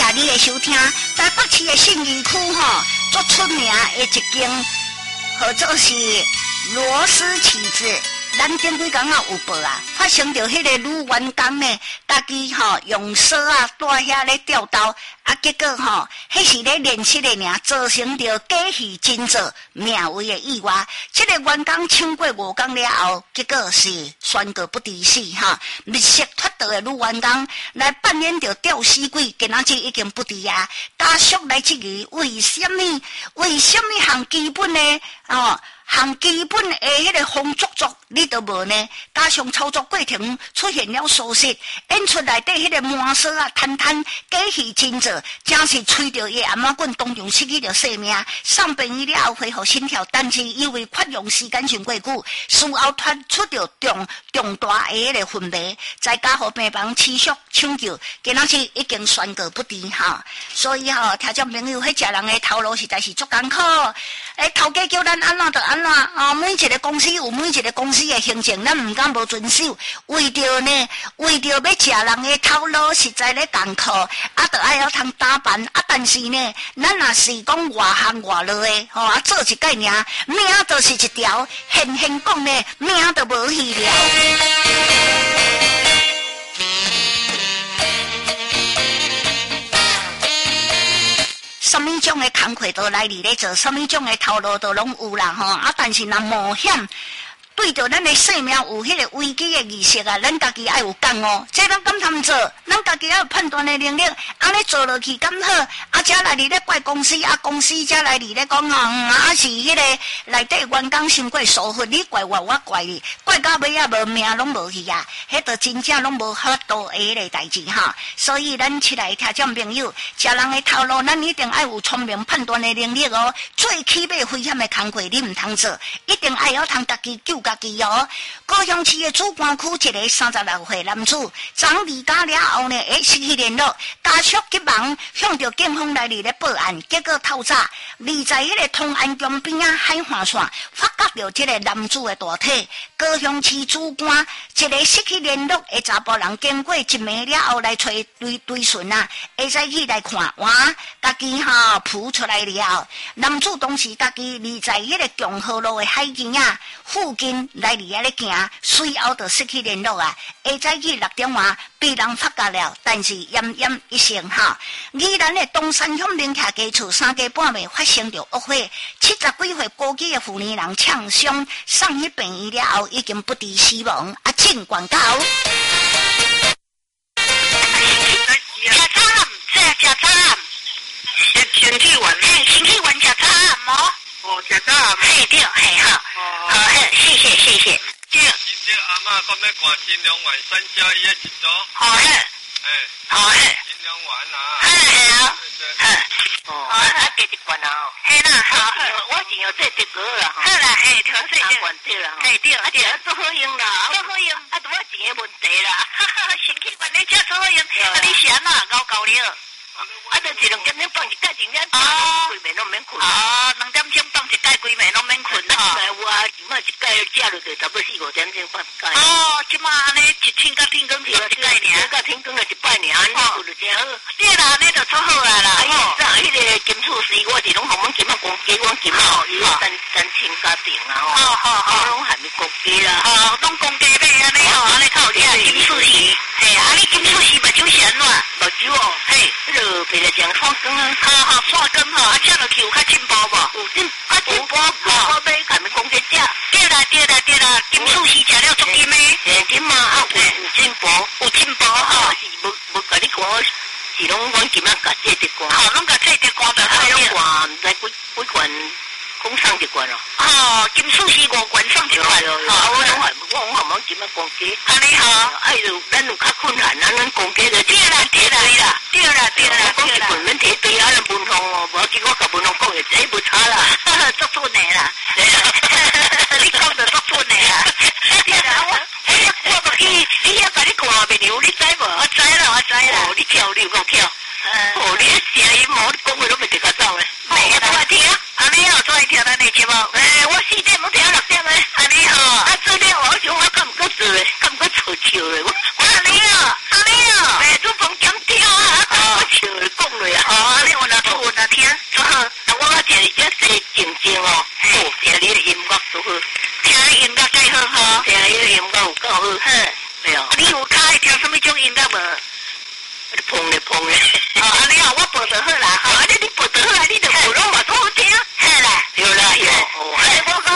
谢你的收听。台北市的信义区最出名的一间，或者是螺丝起子。咱顶几工有报啊，发生着迄个女员工呢，家己用绳带遐咧吊刀，结果迄是咧练习的尔，造成着假戏真做命危的意外。这个员工抢过5工了后，结果是宣告不治死密室脱逃的女员工来扮演着吊死鬼，今仔日已经不治啊。家属来质疑为什么项基本呢？项基本的迄个风足你都无呢？加上操作过程出现了疏失，演出内底迄个满手摊假戏真做，真是吹着伊阿妈棍当场失去了性命。上病院了后恢复心跳，但是因为缺氧时间上过久，事后传出着重大的迄个昏迷，在家互病房持续抢救，今仔日已经宣告不治所以听众朋友，迄食人的头路实在是足艰苦。头家叫咱安怎就安怎每一个公司有每一个公司的行程，咱唔敢无遵守。为着要食人的头路，实在咧艰苦，就爱晓通打扮但是呢，咱若是讲外行外落的做一概念，命就是一条，现讲呢，命都无去了。什么种的工课都来咧做，什么种的头路都拢有啦但是若冒险对着咱的生命有迄个危机的意识咱家己爱有感这咱敢通做，咱家己要有判断的能力，安尼做落去敢好，才来咧怪公司，公司才来咧讲是迄个内底员工心过疏忽，你怪我怪你，怪到尾无命拢无去迄就真正拢无法度的迄个代志所以咱起来听众朋友，食人的头路，咱一定爱有聪明判断的能力最起码危险的工课你唔通做，一定爱晓通家己救家己高雄市的主管区一个36岁男子，昨离家了后呢，失去联络，家属急忙向着警方来咧报案，结果透早，在迄个通安江边海岸线，发觉到这个男子的大体。高雄市主管一个失去联络的查甫人，经过一暝了后来找追寻会使去来看，家己浮出来了。男子当时家己在迄个共和路的海边附近来咧行，随后就失去联络下早去6点半被人发觉了，但是奄奄一息宜兰的东山乡林徛家厝3更半暝发生着恶火，70几岁高级的妇女人呛伤送去病院了后，已经不治死亡。进广告。吃早先去玩，先去玩吃早吃早嘿对嘿好谢谢对。今天阿嬷讲要看金龙湾3+1的一组。好嘿。金龙湾第一关嘿啦好，我真有这得过啦。好啦嘿，调水关对啦。嘿对，做好用啦，多钱的问题啦。先去玩你吃做好用，你是安怎搞了？就一两点钟放一盖钟了，规暝拢免困。2点钟放一盖，规暝拢免困有即摆一盖食落去，差不多4-5点钟放一盖。即摆安尼一天到天光只一盖尔，到天光就一摆尔，安尼困就真好。对啦，安尼就出好啦。迄个金厝时，我是拢互阮金公鸡，阮金伊单亲家庭我拢还没公鸡啦。拢公鸡买安尼安尼较有理。金厝时，你金厝时目睭是安怎？目睭嘿。譬如讲刷光刷光吃落去有较进步无？有进步我买还没讲这只。对啦，金厝时吃了足金的。金嘛有进步是无甲你讲，是拢阮今仔甲这一罐。拢甲这一罐就好了。罐来几罐，讲送一罐金厝时5罐送一罐。我互阮今仔讲这。安尼咱有较困难，咱讲这就对啦。讲一份免摕对文风无记我甲文风讲的，这无差啦，足准的啦。你讲就足准的啦。对啦，我过去，伊遐甲你看面牛，你知无？我知啦。你跳你有够跳。你声音你讲话拢袂得较走诶。我听，安尼做爱听咱的节目。我4点要听6点诶。安尼做了我想我敢毋过做诶，敢毋过做笑诶。我安尼主房减跳我笑讲落听，我听你这些静静哦，听你的音乐舒服，听你音乐介好吼，听你的音乐有够好，对哦。你有开听什么种音乐无？碰咧碰咧，你好，我报就好啦，你报就好啦，你就无拢嘛都好听，嘿啦，有啦有，我讲